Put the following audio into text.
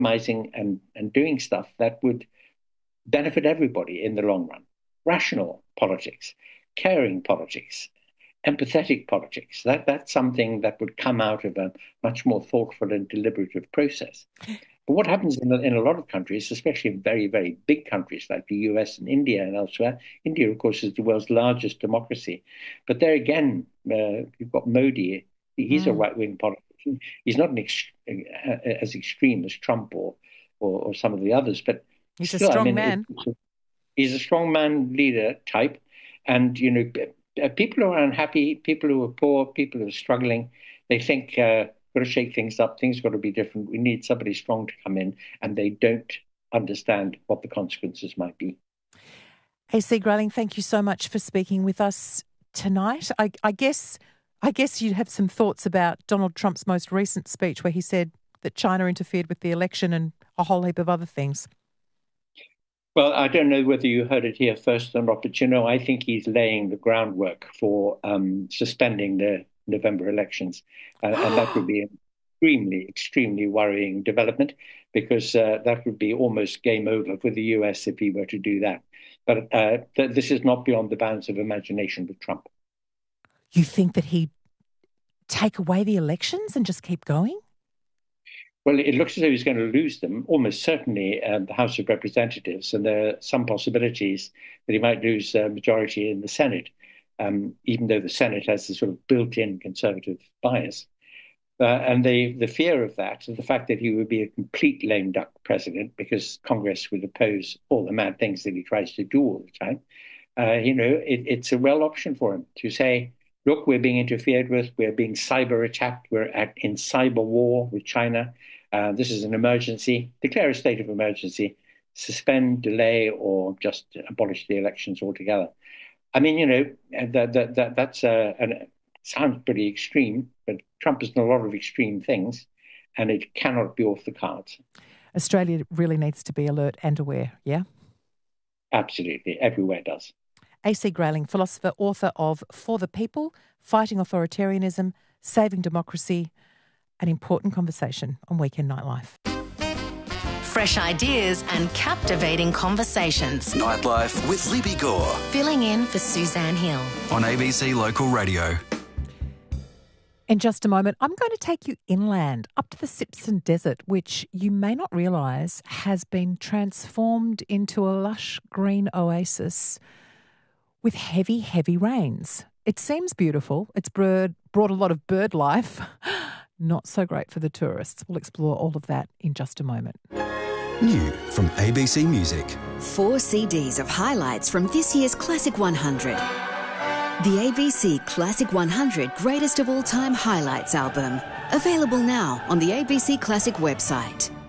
compromising and doing stuff that would benefit everybody in the long run. Rational politics, caring politics, empathetic politics. That's something that would come out of a much more thoughtful and deliberative process. But what happens in a lot of countries, especially in very, very big countries like the US and India and elsewhere, India, of course, is the world's largest democracy. But there again, you've got Modi. He's a right-wing politician. He's not as extreme as Trump or some of the others, but he's still, a strong man. He's a strong man leader type. And, people who are unhappy, people who are poor, people who are struggling, they think, got to shake things up. Things got to be different. We need somebody strong to come in, and they don't understand what the consequences might be. AC Grayling, thank you so much for speaking with us tonight. I guess you'd have some thoughts about Donald Trump's most recent speech where he said that China interfered with the election and a whole heap of other things. Well, I don't know whether you heard it here first or not, but I think he's laying the groundwork for suspending the November elections. And that would be an extremely, extremely worrying development, because that would be almost game over for the US if he were to do that. But this is not beyond the bounds of imagination with Trump. You think that he'd take away the elections and just keep going? Well, it looks as though he's going to lose them, almost certainly the House of Representatives, and there are some possibilities that he might lose a majority in the Senate, even though the Senate has this sort of built-in conservative bias. And the fear of that, and the fact that he would be a complete lame duck president because Congress would oppose all the mad things that he tries to do all the time, it's a real option for him to say, look, we're being interfered with, we're being cyber attacked, we're in cyber war with China. This is an emergency. Declare a state of emergency, suspend, delay, or just abolish the elections altogether. I mean, that's sounds pretty extreme, but Trump has done a lot of extreme things, and it cannot be off the cards. Australia really needs to be alert and aware, yeah? Absolutely. Everywhere does. AC Grayling, philosopher, author of For the People, Fighting Authoritarianism, Saving Democracy, an important conversation on Weekend Nightlife. Fresh ideas and captivating conversations. Nightlife with Libby Gore. Filling in for Suzanne Hill. On ABC Local Radio. In just a moment, I'm going to take you inland, up to the Sipson Desert, which you may not realise has been transformed into a lush green oasis with heavy, heavy rains. It seems beautiful. It's brought a lot of bird life. Not so great for the tourists. We'll explore all of that in just a moment. New from ABC Music. 4 CDs of highlights from this year's Classic 100. The ABC Classic 100 Greatest of All Time Highlights album. Available now on the ABC Classic website.